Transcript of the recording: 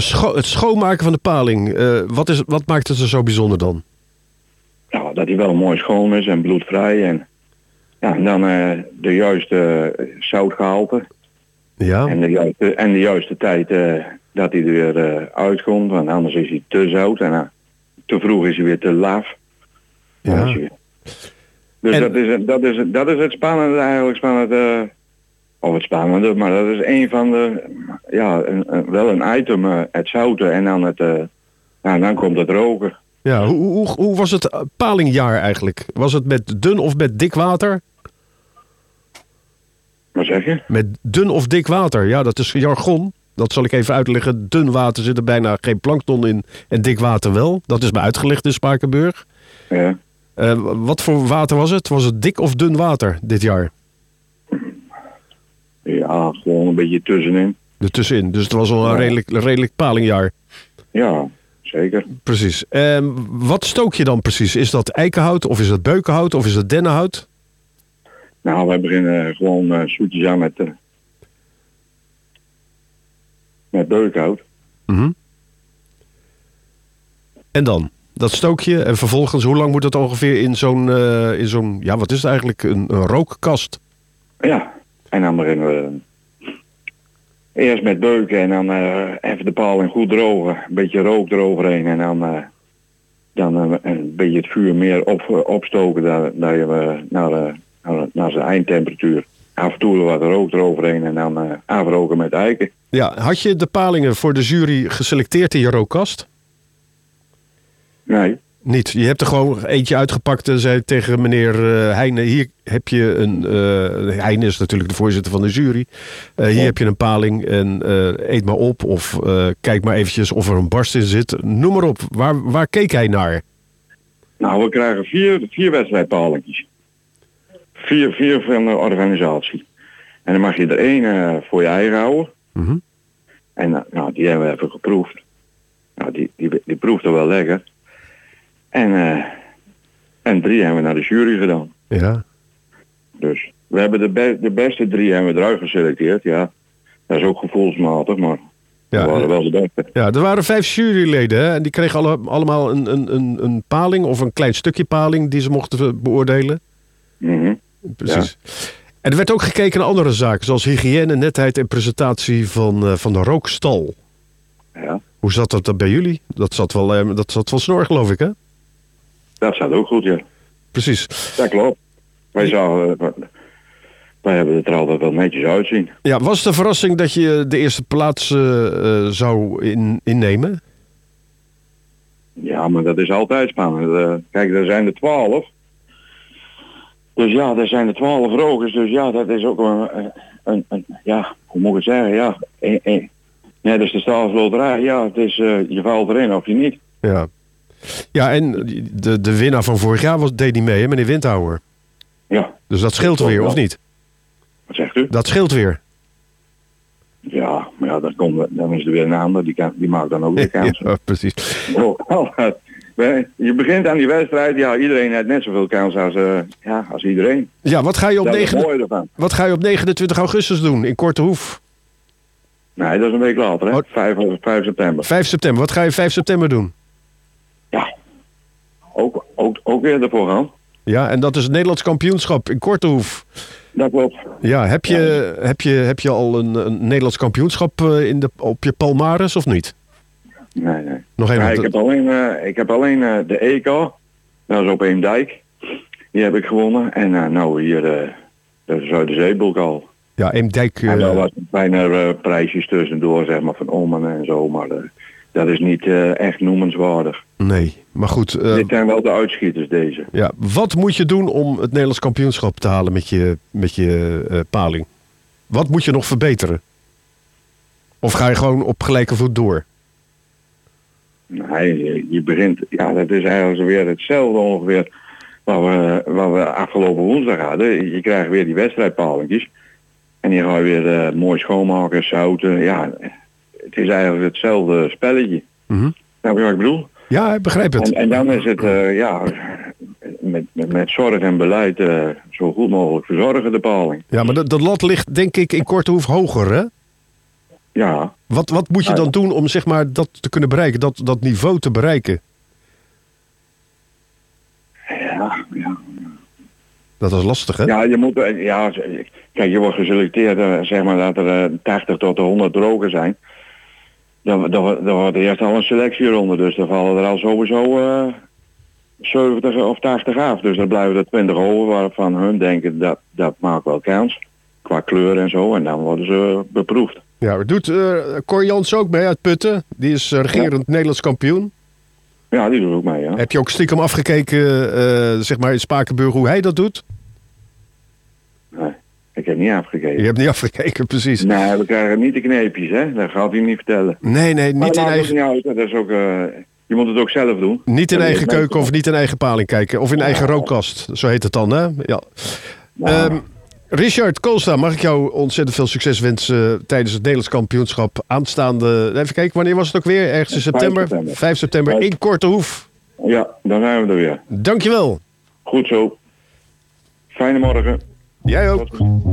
Het schoonmaken van de paling. Wat maakt het er zo bijzonder dan? Ja, dat hij wel mooi schoon is en bloedvrij. En dan de juiste zoutgehalte. Ja. En de juiste tijd dat hij er weer uitkomt. Want anders is hij te zout. En te vroeg is hij weer te laf. Ja. Dus dat is het spannende eigenlijk. Of het spannende, maar dat is een van de... Ja, wel een item, het zouten en dan dan komt het roken. Ja, hoe was het palingjaar eigenlijk? Was het met dun of met dik water? Wat zeg je? Met dun of dik water, ja, dat is jargon. Dat zal ik even uitleggen. Dun water zit er bijna geen plankton in en dik water wel. Dat is me uitgelegd in Spakenburg. Ja. Wat voor water was het? Was het dik of dun water dit jaar? Ja, gewoon een beetje tussenin. Ertussenin, dus het was al een redelijk palingjaar. Ja, zeker. Precies. Wat stook je dan precies? Is dat eikenhout of is dat beukenhout of is dat dennenhout? Nou, wij beginnen gewoon zoetjes aan met beukhout. Mm-hmm. En dan? Dat stook je en vervolgens, hoe lang moet het ongeveer in zo'n ja, wat is het eigenlijk? Een rookkast? Ja, en dan beginnen we eerst met beuken en dan even de paling goed drogen. Een beetje rook eroverheen en dan een beetje het vuur meer opstoken dat je naar zijn eindtemperatuur. Af en toe wat rook eroverheen en dan afroken met eiken. Ja, had je de palingen voor de jury geselecteerd in je rookkast? Nee. Niet. Je hebt er gewoon eentje uitgepakt en zei tegen meneer Heijnen... Hier heb je een... Heijnen is natuurlijk de voorzitter van de jury. Hier heb je een paling en eet maar op. Of kijk maar eventjes of er een barst in zit. Noem maar op. Waar keek hij naar? Nou, we krijgen vier wedstrijdpalingjes. Vier van de organisatie. En dan mag je er één voor je eigen houden. Mm-hmm. En die hebben we even geproefd. Nou, die proefde wel lekker. En 3 hebben we naar de jury gedaan. Ja. Dus we hebben de beste 3 hebben we eruit geselecteerd. Ja, dat is ook gevoelsmatig, maar Ja, we waren wel de beste. Ja, er waren 5 juryleden hè? En die kregen allemaal een paling of een klein stukje paling die ze mochten beoordelen. Mm-hmm. Precies. Ja. En er werd ook gekeken naar andere zaken, zoals hygiëne, netheid en presentatie van de rookstal. Ja. Hoe zat dat bij jullie? Dat zat wel snor, geloof ik, hè? Dat zat ook goed, ja. Precies. Dat klopt. Wij hebben het er altijd wel netjes uitzien. Ja, was het een verrassing dat je de eerste plaats zou innemen? Ja, maar dat is altijd spannend. Kijk, er zijn er 12. Dus ja, er zijn er 12 rokers. Dus ja, dat is ook een ja, hoe moet ik het zeggen? Ja, net als de staatsloterij. Ja, het is, je valt erin of je niet. Ja. Ja, en de winnaar van vorig jaar deed niet mee, hè, meneer Windhouwer. Ja. Dus dat scheelt weer, of niet? Wat zegt u? Dat scheelt weer. Ja, maar ja, dan is er weer een ander, die maakt dan ook weer kansen. Ja, precies. Je begint aan die wedstrijd, ja, iedereen heeft net zoveel kans als iedereen. Ja, wat ga je op 29 augustus doen in Kortehoef? Nee, dat is een week later, hè? 5 september. 5 september, wat ga je 5 september doen? Ja, ook weer ervoor gaan. Ja, en dat is het Nederlands kampioenschap in Kortehoef. Dat klopt. Ja, heb je al een Nederlands kampioenschap op je palmares of niet? Nee. Nog ja, ik heb alleen de EK. Dat is op Eemdijk. Die heb ik gewonnen. En nou hier de Zuiderzeebulk. Ja, Eemdijk. En daar was bijna prijsjes tussendoor, zeg maar, van Ommen en zo. Maar dat is niet echt noemenswaardig. Nee, maar goed. Dit zijn wel de uitschieters, deze. Ja, wat moet je doen om het Nederlands kampioenschap te halen met je paling? Wat moet je nog verbeteren? Of ga je gewoon op gelijke voet door? Nee, je begint... Ja, dat is eigenlijk weer hetzelfde ongeveer wat we afgelopen woensdag hadden. Je krijgt weer die wedstrijdpalingjes. En die ga je weer mooi schoonmaken, zouten. Ja, het is eigenlijk hetzelfde spelletje. Mm-hmm. Nou, wat ik bedoel? Ja, ik begrijp het. En dan is het, met zorg en beleid zo goed mogelijk verzorgen, de paling. Ja, maar de lat ligt denk ik in Kortehoef hoger, hè? Ja. Wat moet je dan doen om zeg maar dat te kunnen bereiken, dat niveau te bereiken? Ja. Dat is lastig, hè? Ja, je moet, kijk, je wordt geselecteerd, zeg maar dat er 80 tot de 100 drogen zijn. Dan wordt er eerst al een selectieronde, dus dan vallen er al sowieso 70 of 80 af. Dus dan blijven er 20 over waarvan hun denken dat maakt wel kans. Qua kleur en zo, en dan worden ze beproefd. Ja, doet Cor Jans ook mee uit Putten? Die is regerend Nederlands kampioen. Ja, die doet ook mee, ja. Heb je ook stiekem afgekeken, zeg maar in Spakenburg, hoe hij dat doet? Nee, ik heb niet afgekeken. Je hebt niet afgekeken, precies. Nee, we krijgen niet de kneepjes, hè. Dat gaat hij niet vertellen. Nee, niet in eigen... Niet uit. Dat is ook, je moet het ook zelf doen. Niet in eigen keuken of niet in eigen paling kijken. Of in eigen rookkast, zo heet het dan, hè? Ja. Richard Koolstra, mag ik jou ontzettend veel succes wensen tijdens het Nederlands kampioenschap aanstaande... Even kijken, wanneer was het ook weer? Ergens in september? 5 september in Kortehoef. Ja, dan zijn we er weer. Dankjewel. Goed zo. Fijne morgen. Jij ook.